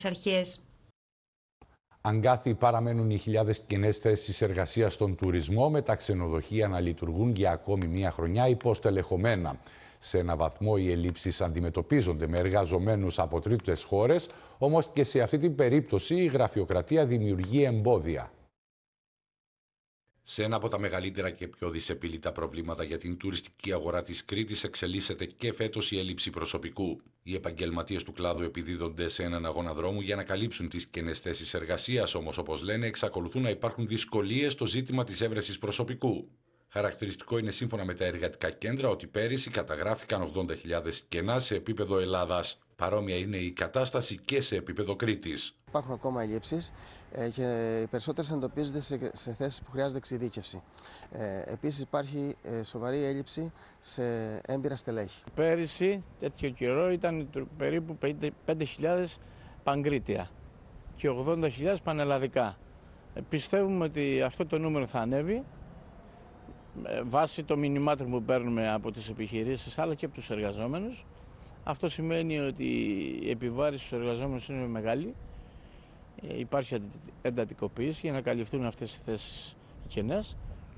αρχές. Αγκάθι παραμένουν οι χιλιάδες κενές θέσεις εργασίας στον τουρισμό, με τα ξενοδοχεία να λειτουργούν για ακόμη μία χρονιά υποστελεχωμένα. Σε ένα βαθμό οι ελλείψεις αντιμετωπίζονται με εργαζομένους από τρίτες χώρες, όμως και σε αυτή την περίπτωση η γραφειοκρατία δημιουργεί εμπόδια. Σε ένα από τα μεγαλύτερα και πιο δυσεπίλητα προβλήματα για την τουριστική αγορά της Κρήτης εξελίσσεται και φέτος η έλλειψη προσωπικού. Οι επαγγελματίες του κλάδου επιδίδονται σε έναν αγώνα δρόμου για να καλύψουν τις κενές θέσεις εργασίας, όμως όπως λένε εξακολουθούν να υπάρχουν δυσκολίες στο ζήτημα της έβρεσης προσωπικού. Χαρακτηριστικό είναι σύμφωνα με τα εργατικά κέντρα ότι πέρυσι καταγράφηκαν 80.000 κενά σε επίπεδο Ελλάδας. Παρόμοια είναι η κατάσταση και σε επίπεδο Κρήτης. Υπάρχουν ακόμα ελλείψεις και οι περισσότερες εντοπίζονται σε θέσεις που χρειάζονται εξειδίκευση. Επίσης υπάρχει σοβαρή έλλειψη σε έμπειρα στελέχη. Πέρυσι τέτοιο καιρό ήταν περίπου 5.000 παγκρίτια και 80.000 πανελλαδικά. Πιστεύουμε ότι αυτό το νούμερο θα ανέβει βάσει των μηνυμάτων που παίρνουμε από τις επιχειρήσεις αλλά και από τους εργαζόμενους. Αυτό σημαίνει ότι η επιβάρηση στους εργαζόμενους είναι μεγάλη. Υπάρχει εντατικοποίηση για να καλυφθούν αυτές οι θέσεις κενές.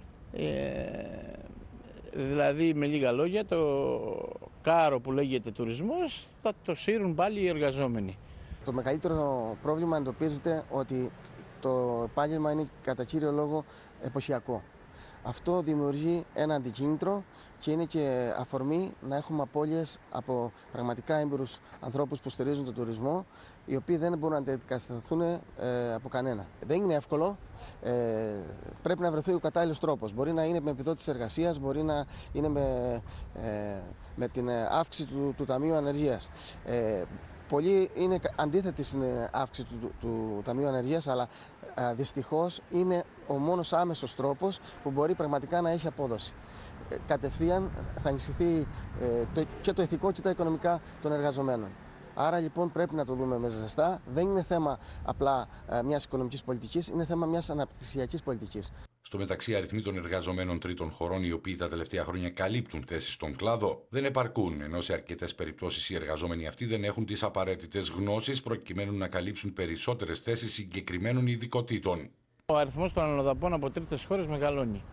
Δηλαδή, με λίγα λόγια, το κάρο που λέγεται τουρισμός θα το σύρουν πάλι οι εργαζόμενοι. Το μεγαλύτερο πρόβλημα εντοπίζεται ότι το επάγγελμα είναι κατά κύριο λόγο εποχιακό. Αυτό δημιουργεί ένα αντικίνητρο και είναι και αφορμή να έχουμε απώλειες από πραγματικά έμπειρους ανθρώπους που στηρίζουν τον τουρισμό, οι οποίοι δεν μπορούν να αντικατασταθούν από κανένα. Δεν είναι εύκολο, πρέπει να βρεθεί ο κατάλληλος τρόπος. Μπορεί να είναι με επιδότηση εργασίας, μπορεί να είναι με την αύξηση του Ταμείου Ανεργίας. Πολλοί είναι αντίθετοι στην αύξηση του Ταμείου Ανεργίας, αλλά δυστυχώς είναι ο μόνος άμεσος τρόπος που μπορεί πραγματικά να έχει απόδοση. Κατευθείαν θα ενισχυθεί και το ηθικό και τα οικονομικά των εργαζομένων. Άρα λοιπόν πρέπει να το δούμε με ζεστά. Δεν είναι θέμα απλά μιας οικονομικής πολιτικής, είναι θέμα μιας αναπτυξιακής πολιτικής. Στο μεταξύ, οι αριθμοί των εργαζομένων τρίτων χωρών, οι οποίοι τα τελευταία χρόνια καλύπτουν θέσεις στον κλάδο, δεν επαρκούν, ενώ σε αρκετές περιπτώσεις οι εργαζόμενοι αυτοί δεν έχουν τις απαραίτητες γνώσεις προκειμένου να καλύψουν περισσότερες θέσεις συγκεκριμένων ειδικοτήτων. Ο αριθμός των αλλοδαπών από τρίτες χώρες μεγαλώνει.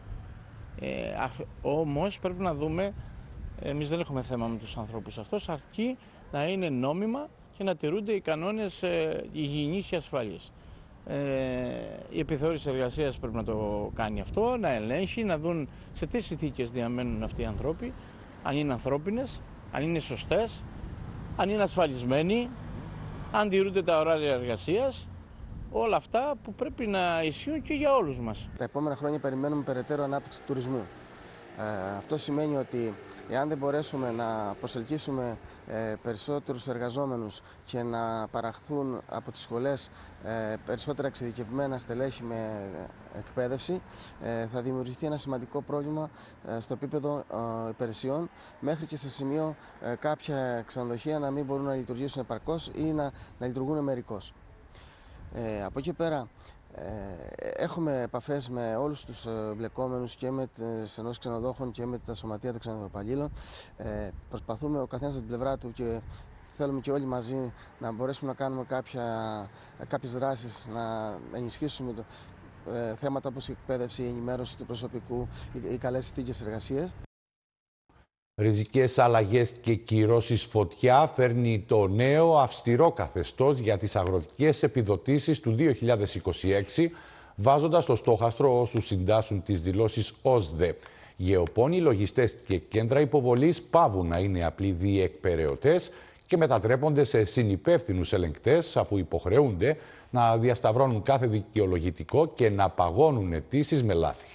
Όμως πρέπει να δούμε, εμείς δεν έχουμε θέμα με τους ανθρώπους αυτούς, αρκεί να είναι νόμιμα και να τηρούνται οι κανόνες υγιεινής και ασφάλειας. Η επιθεώρηση εργασίας πρέπει να το κάνει αυτό, να ελέγχει, να δουν σε τι συνθήκες διαμένουν αυτοί οι άνθρωποι, αν είναι ανθρώπινες, αν είναι σωστές, αν είναι ασφαλισμένοι, αν τηρούνται τα ωράρια εργασίας, όλα αυτά που πρέπει να ισχύουν και για όλους μας. Τα επόμενα χρόνια περιμένουμε περαιτέρω ανάπτυξη του τουρισμού. Αυτό σημαίνει ότι εάν δεν μπορέσουμε να προσελκύσουμε περισσότερους εργαζόμενους και να παραχθούν από τις σχολές περισσότερα εξειδικευμένα στελέχη με εκπαίδευση, θα δημιουργηθεί ένα σημαντικό πρόβλημα στο επίπεδο υπηρεσιών, μέχρι και σε σημείο κάποια ξενοδοχεία να μην μπορούν να λειτουργήσουν επαρκώς ή να λειτουργούν μερικώς. Από εκεί πέρα, έχουμε επαφές με όλους τους εμπλεκόμενους και με τις ενώσεις ξενοδόχων και με τα σωματεία των ξενοδοχοπαλλήλων. Προσπαθούμε ο καθένας από την πλευρά του και θέλουμε και όλοι μαζί να μπορέσουμε να κάνουμε κάποιες δράσεις, να ενισχύσουμε θέματα όπως η εκπαίδευση, η ενημέρωση του προσωπικού, οι καλές συνθήκες εργασίας. Ριζικές αλλαγές και κυρώσεις φωτιά φέρνει το νέο αυστηρό καθεστώς για τις αγροτικές επιδοτήσεις του 2026, βάζοντας στο στόχαστρο όσους συντάσσουν τις δηλώσεις ΟΣΔΕ. Γεωπόνοι, λογιστές και κέντρα υποβολής παύουν να είναι απλοί διεκπεραιωτές και μετατρέπονται σε συνυπεύθυνους ελεγκτές, αφού υποχρεούνται να διασταυρώνουν κάθε δικαιολογητικό και να παγώνουν αιτήσεις με λάθη.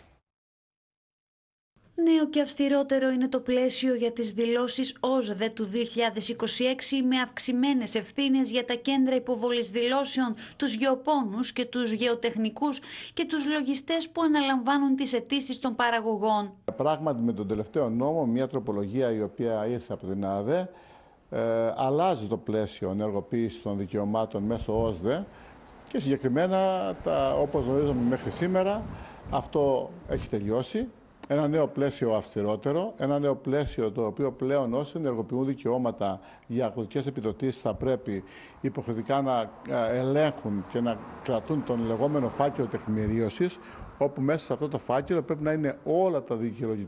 Νέο και αυστηρότερο είναι το πλαίσιο για τις δηλώσεις ΟΣΔΕ του 2026, με αυξημένες ευθύνες για τα κέντρα υποβολής δηλώσεων, τους γεωπόνους και τους γεωτεχνικούς και τους λογιστές που αναλαμβάνουν τις αιτήσεις των παραγωγών. Πράγματι, με τον τελευταίο νόμο, μια τροπολογία η οποία ήρθε από την ΑΔΕ, αλλάζει το πλαίσιο ενεργοποίησης των δικαιωμάτων μέσω ΟΣΔΕ και συγκεκριμένα, όπως γνωρίζαμε μέχρι σήμερα, αυτό έχει τελειώσει. ένα νέο πλαίσιο αυστηρότερο, ένα νέο πλαίσιο το οποίο πλέον όσοι ενεργοποιούν δικαιώματα για αγροτικές επιδοτήσεις θα πρέπει υποχρεωτικά να ελέγχουν και να κρατούν τον λεγόμενο φάκελο τεκμηρίωσης, όπου μέσα σε αυτό το φάκελο πρέπει να είναι όλα τα δικαιολογητικά